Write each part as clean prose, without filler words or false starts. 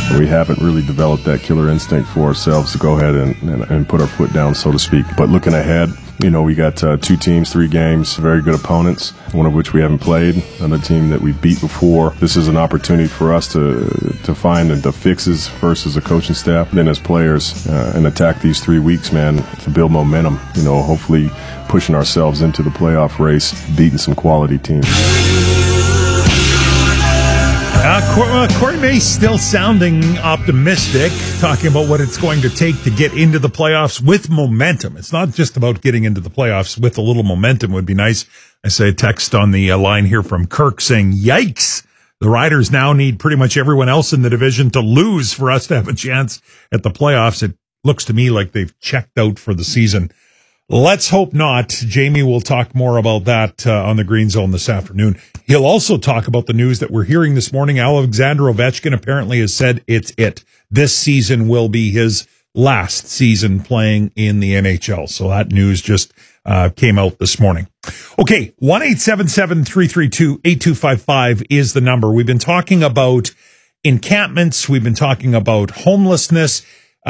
We haven't really developed that killer instinct for ourselves to go ahead and put our foot down, so to speak. But looking ahead, we got 2 teams, 3 games, very good opponents, one of which we haven't played, another team that we beat before. This is an opportunity for us to find the fixes first as a coaching staff, then as players, and attack these 3 weeks, man, to build momentum, hopefully pushing ourselves into the playoff race, beating some quality teams. Corey May still sounding optimistic, talking about what it's going to take to get into the playoffs with momentum. It's not just about getting into the playoffs with a little momentum would be nice. I say a text on the line here from Kirk saying, yikes, the Riders now need pretty much everyone else in the division to lose for us to have a chance at the playoffs. It looks to me like they've checked out for the season. Let's hope not. Jamie will talk more about that on the Green Zone this afternoon. He'll also talk about the news that we're hearing this morning. Alexander Ovechkin apparently has said it's it. This season will be his last season playing in the NHL. So that news just came out this morning. Okay, 1-877-332-8255 is the number. We've been talking about encampments. We've been talking about homelessness,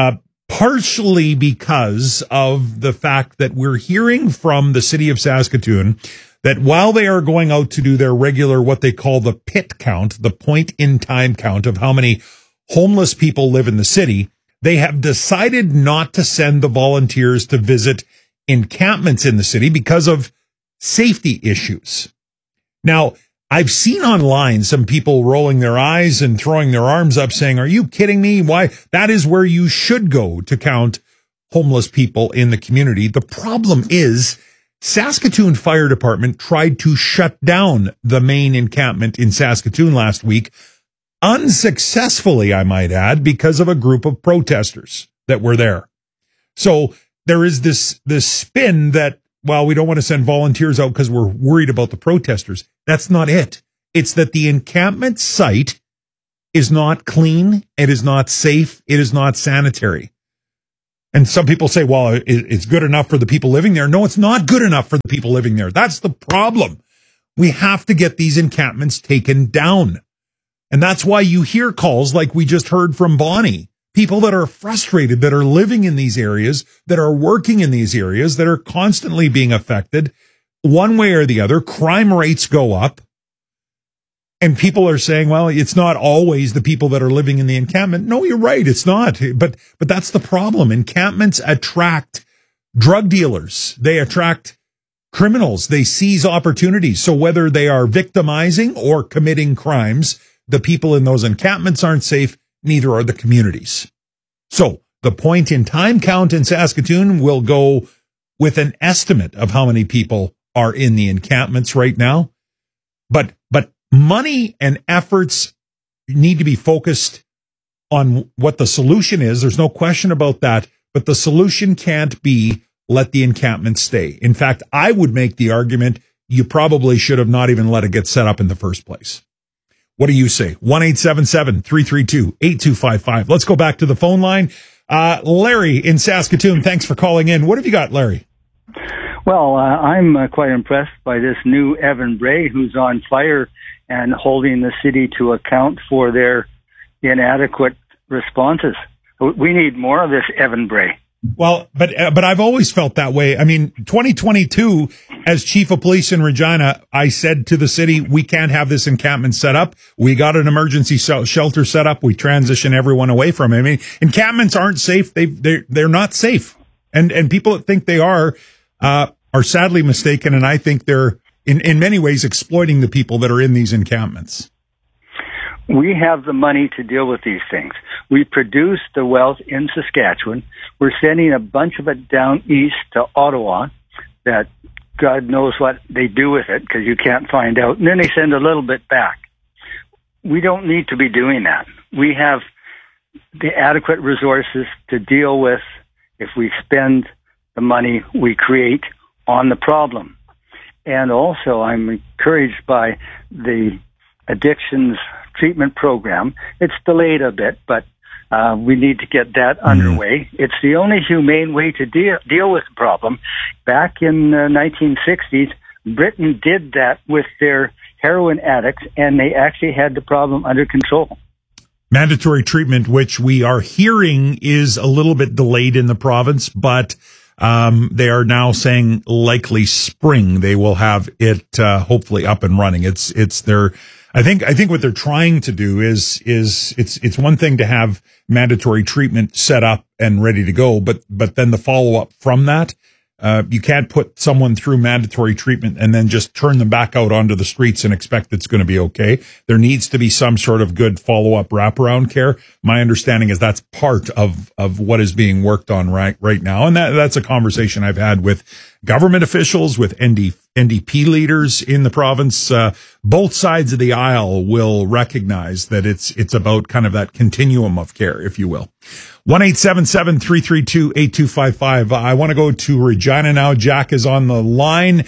partially because of the fact that we're hearing from the city of Saskatoon that while they are going out to do their regular, what they call the pit count, the point in time count of how many homeless people live in the city, they have decided not to send the volunteers to visit encampments in the city because of safety issues. Now, I've seen online some people rolling their eyes and throwing their arms up saying, are you kidding me? Why? That is where you should go to count homeless people in the community. The problem is Saskatoon Fire Department tried to shut down the main encampment in Saskatoon last week, unsuccessfully, I might add, because of a group of protesters that were there. So there is this spin that, well, we don't want to send volunteers out because we're worried about the protesters. That's not it. It's that the encampment site is not clean. It is not safe. It is not sanitary. And some people say, well, it's good enough for the people living there. No, it's not good enough for the people living there. That's the problem. We have to get these encampments taken down. And that's why you hear calls like we just heard from Bonnie. People that are frustrated, that are living in these areas, that are working in these areas, that are constantly being affected one way or the other. Crime rates go up. And people are saying, well, it's not always the people that are living in the encampment. No, you're right. It's not. But that's the problem. Encampments attract drug dealers. They attract criminals. They seize opportunities. So whether they are victimizing or committing crimes, the people in those encampments aren't safe. Neither are the communities. So the point in time count in Saskatoon will go with an estimate of how many people are in the encampments right now. But money and efforts need to be focused on what the solution is. There's no question about that. But the solution can't be let the encampment stay. In fact, I would make the argument you probably should have not even let it get set up in the first place. What do you say? 1-877-332-8255. Let's go back to the phone line. Larry in Saskatoon, thanks for calling in. What have you got, Larry? Well, I'm quite impressed by this new Evan Bray, who's on fire and holding the city to account for their inadequate responses. We need more of this Evan Bray. Well, but I've always felt that way. I mean, 2022, as chief of police in Regina, I said to the city, we can't have this encampment set up. We got an emergency shelter set up. We transition everyone away from it. I mean, encampments aren't safe. They're not safe. And people that think they are sadly mistaken. And I think they're in many ways exploiting the people that are in these encampments. We have the money to deal with these things. We produce the wealth in Saskatchewan. We're sending a bunch of it down east to Ottawa that God knows what they do with it because you can't find out. And then they send a little bit back. We don't need to be doing that. We have the adequate resources to deal with if we spend the money we create on the problem. And also, I'm encouraged by the addictions treatment program. It's delayed a bit, but we need to get that underway. It's the only humane way to deal with the problem. Back in the 1960s, Britain did that with their heroin addicts, and they actually had the problem under control. Mandatory treatment, which we are hearing is a little bit delayed in the province, but they are now saying likely spring they will have it hopefully up and running. It's their I think what they're trying to do is it's one thing to have mandatory treatment set up and ready to go, but then the follow up from that. You can't put someone through mandatory treatment and then just turn them back out onto the streets and expect it's going to be okay. There needs to be some sort of good follow-up wraparound care. My understanding is that's part of what is being worked on right now. And that's a conversation I've had with government officials, with NDP leaders in the province. Both sides of the aisle will recognize that it's about kind of that continuum of care, if you will. 1-877-332-8255. I want to go to Regina now. Jack is on the line.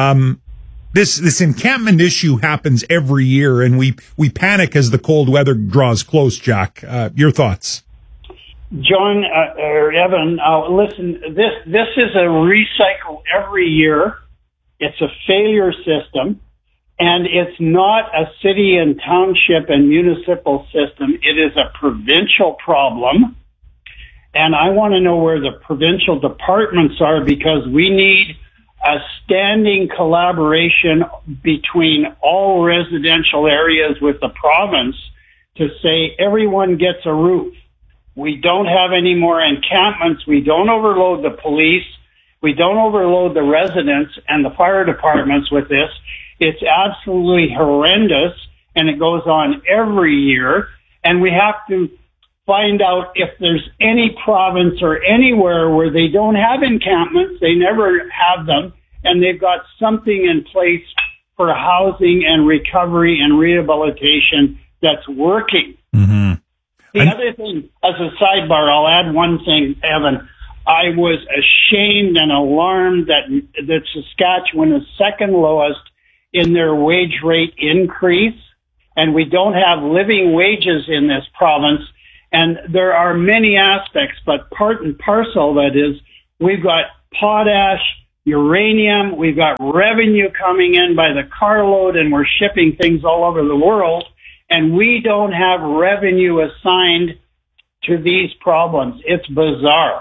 This encampment issue happens every year, and we panic as the cold weather draws close. Jack, your thoughts? John, or Evan, listen, this is a recycle every year. It's a failure system, and it's not a city and township and municipal system. It is a provincial problem. And I want to know where the provincial departments are, because we need a standing collaboration between all residential areas with the province to say everyone gets a roof. We don't have any more encampments. We don't overload the police. We don't overload the residents and the fire departments with this. It's absolutely horrendous, and it goes on every year. And we have to find out if there's any province or anywhere where they don't have encampments. They never have them, and they've got something in place for housing and recovery and rehabilitation that's working. Mm-hmm. The other thing, as a sidebar, I'll add one thing, Evan. I was ashamed and alarmed that Saskatchewan is second lowest in their wage rate increase, and we don't have living wages in this province. And there are many aspects, but part and parcel, that is, we've got potash, uranium, we've got revenue coming in by the carload, and we're shipping things all over the world, and we don't have revenue assigned to these problems. It's bizarre.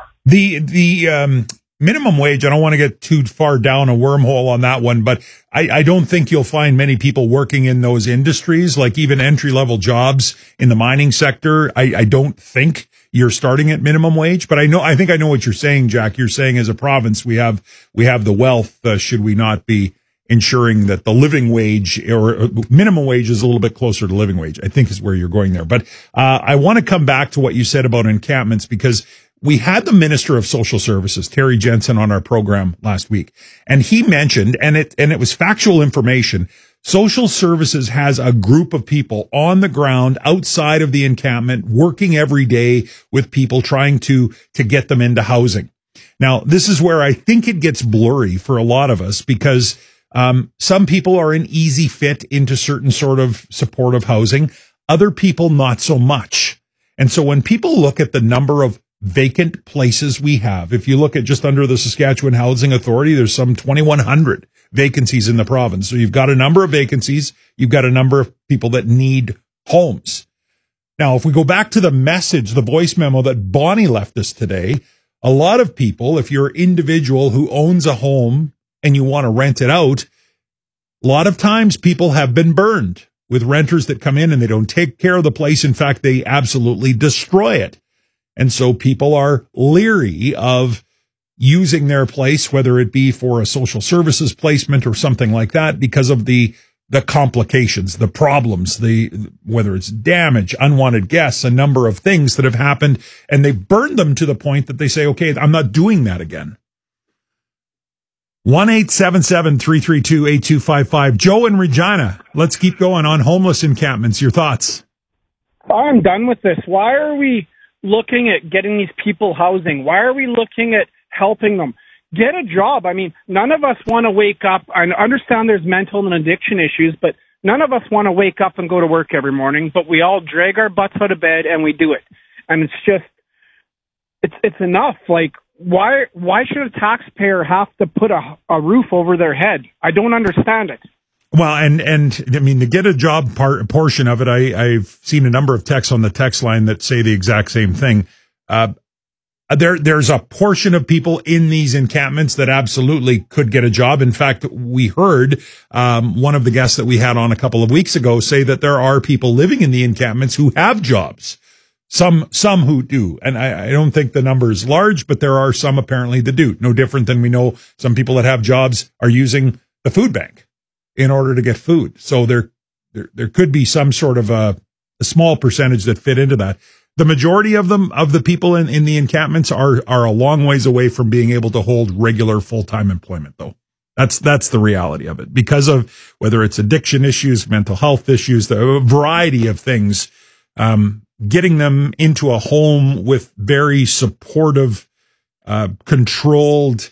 The minimum wage, I don't want to get too far down a wormhole on that one, but I don't think you'll find many people working in those industries, like even entry-level jobs in the mining sector. I don't think you're starting at minimum wage, but I think I know what you're saying, Jack. You're saying as a province, we have the wealth. Should we not be ensuring that the living wage or minimum wage is a little bit closer to living wage? I think is where you're going there. But I want to come back to what you said about encampments, because we had the Minister of Social Services, Terry Jensen, on our program last week, and he mentioned, and it was factual information, Social Services has a group of people on the ground outside of the encampment working every day with people trying to get them into housing. Now, this is where I think it gets blurry for a lot of us, because some people are an easy fit into certain sort of supportive housing, other people not so much. And so when people look at the number of vacant places we have, if you look at just under the Saskatchewan Housing Authority, there's some 2,100 vacancies in the province. So you've got a number of vacancies. You've got a number of people that need homes. Now, if we go back to the message, the voice memo that Bonnie left us today, a lot of people, if you're an individual who owns a home and you want to rent it out, a lot of times people have been burned with renters that come in and they don't take care of the place. In fact, they absolutely destroy it. And so people are leery of using their place, whether it be for a social services placement or something like that, because of the complications, the problems, whether it's damage, unwanted guests, a number of things that have happened, and they've burned them to the point that they say, okay, I'm not doing that again. 1-877-332-8255. Joe and Regina, let's keep going on homeless encampments. Your thoughts? I'm done with this. Why are we looking at getting these people housing? Why are we looking at helping them? Get a job. I mean, none of us want to wake up. I understand there's mental and addiction issues, but none of us want to wake up and go to work every morning, but we all drag our butts out of bed and we do it. And it's just, it's enough. Like, why should a taxpayer have to put a roof over their head? I don't understand it. Well, and I mean, the get a job portion of it, I've seen a number of texts on the text line that say the exact same thing. There's a portion of people in these encampments that absolutely could get a job. In fact, we heard one of the guests that we had on a couple of weeks ago say that there are people living in the encampments who have jobs. Some who do. And I don't think the number is large, but there are some apparently that do. No different than we know some people that have jobs are using the food bank in order to get food. So there could be some sort of a small percentage that fit into that. The majority of them, of the people in the encampments are a long ways away from being able to hold regular full-time employment, though. That's the reality of it, because of whether it's addiction issues, mental health issues, the variety of things, getting them into a home with very supportive, controlled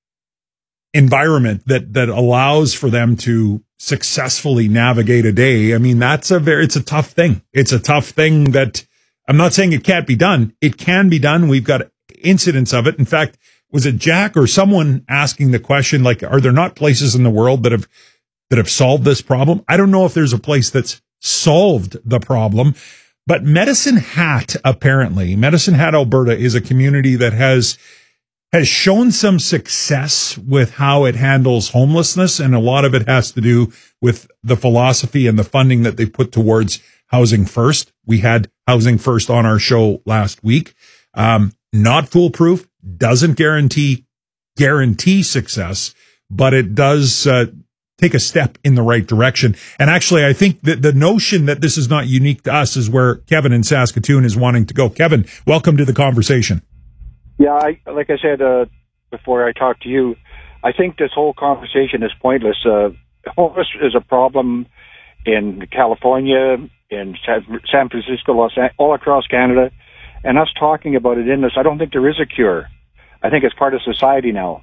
environment that allows for them to successfully navigate a day. I mean, it's a tough thing. It's a tough thing that I'm not saying it can't be done. It can be done. We've got incidents of it. In fact, was it Jack or someone asking the question, like, are there not places in the world that have solved this problem? I don't know if there's a place that's solved the problem, but Medicine Hat, apparently, Medicine Hat, Alberta is a community that has shown some success with how it handles homelessness, and a lot of it has to do with the philosophy and the funding that they put towards Housing First. We had Housing First on our show last week. Not foolproof, doesn't guarantee success, but it does take a step in the right direction. And actually, I think that the notion that this is not unique to us is where Kevin in Saskatoon is wanting to go. Kevin, welcome to the conversation. Yeah, like I said before I talked to you, I think this whole conversation is pointless. Homeless is a problem in California, in San Francisco, all across Canada, and us talking about it in this, I don't think there is a cure. I think it's part of society now.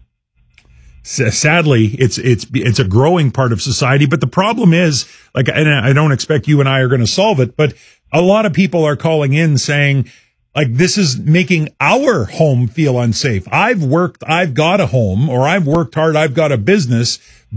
Sadly, it's a growing part of society, but the problem is, like, and I don't expect you and I are going to solve it, but a lot of people are calling in saying, like, this is making our home feel unsafe. I've got a home, or I've worked hard, I've got a business,